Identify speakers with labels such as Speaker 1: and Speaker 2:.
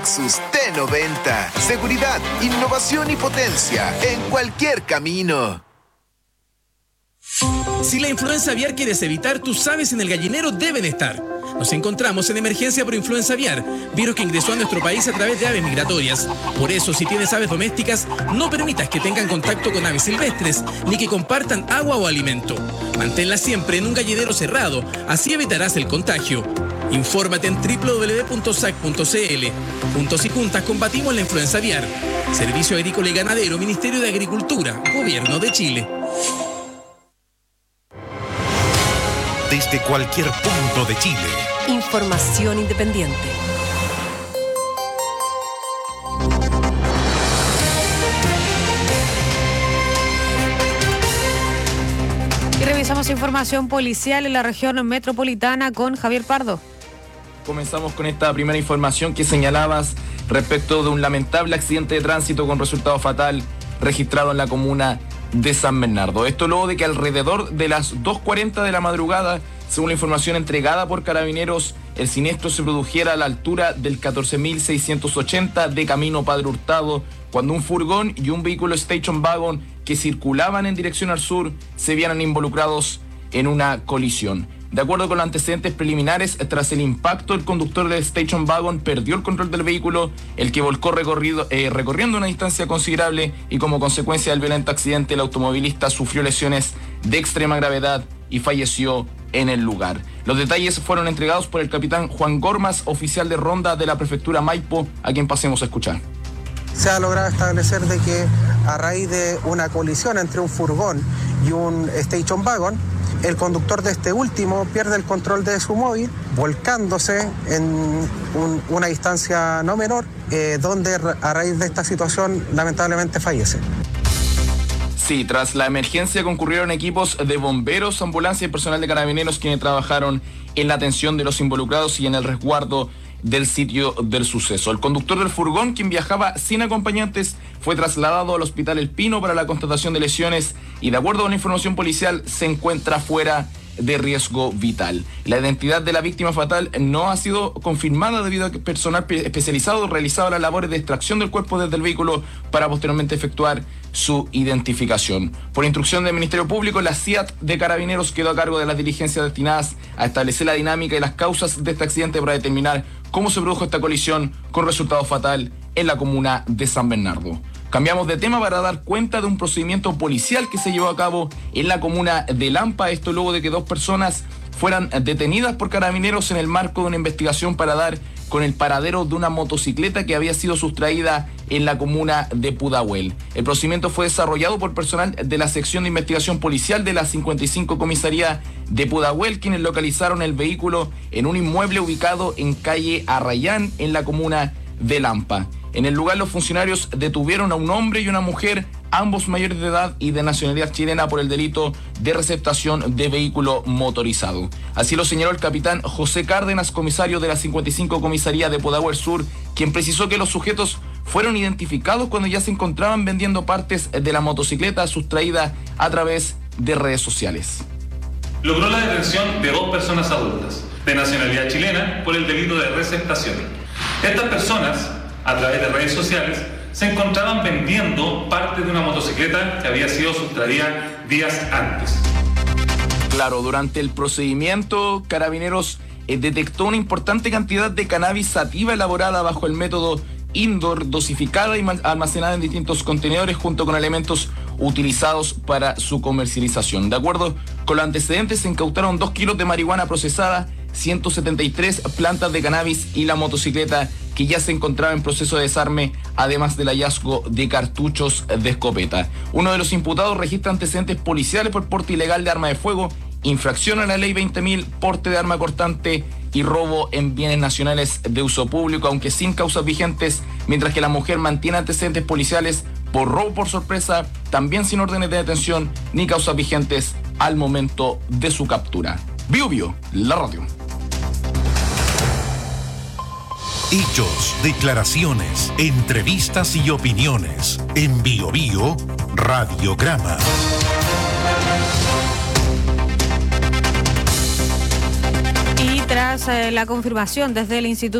Speaker 1: Lexus T90. Seguridad, innovación y potencia en cualquier camino.
Speaker 2: Si la influenza aviar quieres evitar, tus aves en el gallinero deben estar. Nos encontramos en emergencia por influenza aviar, virus que ingresó a nuestro país a través de aves migratorias. Por eso, si tienes aves domésticas, no permitas que tengan contacto con aves silvestres, ni que compartan agua o alimento. Manténlas siempre en un gallinero cerrado, así evitarás el contagio. Infórmate en www.sac.cl. Juntos y juntas combatimos la influenza aviar. Servicio Agrícola y Ganadero, Ministerio de Agricultura, Gobierno de Chile.
Speaker 3: Desde cualquier punto de Chile.
Speaker 4: Información independiente.
Speaker 5: Y revisamos información policial en la región metropolitana con Javier Pardo.
Speaker 6: Comenzamos con esta primera información que señalabas respecto de un lamentable accidente de tránsito con resultado fatal registrado en la comuna de San Bernardo. Esto luego de que alrededor de las 2:40 de la madrugada, según la información entregada por Carabineros, el siniestro se produjera a la altura del 14.680 de Camino Padre Hurtado, cuando un furgón y un vehículo Station Wagon que circulaban en dirección al sur se vieran involucrados en una colisión. De acuerdo con los antecedentes preliminares, tras el impacto, el conductor del Station Wagon perdió el control del vehículo, el que volcó recorriendo una distancia considerable, y como consecuencia del violento accidente, el automovilista sufrió lesiones de extrema gravedad y falleció en el lugar. Los detalles fueron entregados por el capitán Juan Gormas, oficial de ronda de la prefectura Maipo, a quien pasemos a escuchar.
Speaker 7: Se ha logrado establecer de que a raíz de una colisión entre un furgón y un Station Wagon, el conductor de este último pierde el control de su móvil, volcándose en una distancia no menor, donde a raíz de esta situación lamentablemente fallece.
Speaker 6: Sí, tras la emergencia concurrieron equipos de bomberos, ambulancia y personal de Carabineros quienes trabajaron en la atención de los involucrados y en el resguardo del sitio del suceso. El conductor del furgón, quien viajaba sin acompañantes, fue trasladado al Hospital El Pino para la constatación de lesiones y, de acuerdo a la información policial, se encuentra fuera de riesgo vital. La identidad de la víctima fatal no ha sido confirmada debido a que personal especializado realizaba las labores de extracción del cuerpo desde el vehículo para posteriormente efectuar su identificación. Por instrucción del Ministerio Público, la CIAT de Carabineros quedó a cargo de las diligencias destinadas a establecer la dinámica y las causas de este accidente para determinar cómo se produjo esta colisión con resultado fatal en la comuna de San Bernardo. Cambiamos de tema para dar cuenta de un procedimiento policial que se llevó a cabo en la comuna de Lampa. Esto luego de que 2 personas fueran detenidas por Carabineros en el marco de una investigación para dar con el paradero de una motocicleta que había sido sustraída en la comuna de Pudahuel. El procedimiento fue desarrollado por personal de la sección de investigación policial de la 55 Comisaría de Pudahuel, quienes localizaron el vehículo en un inmueble ubicado en calle Arrayán, en la comuna de Lampa. En el lugar, los funcionarios detuvieron a un hombre y una mujer, ambos mayores de edad y de nacionalidad chilena, por el delito de receptación de vehículo motorizado. Así lo señaló el capitán José Cárdenas, comisario de la 55 Comisaría de Pudahuel Sur, quien precisó que los sujetos fueron identificados cuando ya se encontraban vendiendo partes de la motocicleta sustraída a través de redes sociales.
Speaker 8: Logró la detención de 2 personas adultas de nacionalidad chilena por el delito de receptación. Estas personas, a través de redes sociales, se encontraban vendiendo parte de una motocicleta que había sido sustraída días antes.
Speaker 6: Claro, durante el procedimiento, Carabineros detectó una importante cantidad de cannabis sativa elaborada bajo el método indoor, dosificada y almacenada en distintos contenedores junto con elementos utilizados para su comercialización. De acuerdo con los antecedentes, se incautaron 2 kilos de marihuana procesada, 173 plantas de cannabis y la motocicleta que ya se encontraba en proceso de desarme, además del hallazgo de cartuchos de escopeta. Uno de los imputados registra antecedentes policiales por porte ilegal de arma de fuego, infracción a la ley 20.000, porte de arma cortante y robo en bienes nacionales de uso público, aunque sin causas vigentes, mientras que la mujer mantiene antecedentes policiales por robo por sorpresa, también sin órdenes de detención ni causas vigentes al momento de su captura. Bio, la radio.
Speaker 3: Hechos, declaraciones, entrevistas y opiniones. En Bio Radiograma.
Speaker 5: Y tras la confirmación desde el Instituto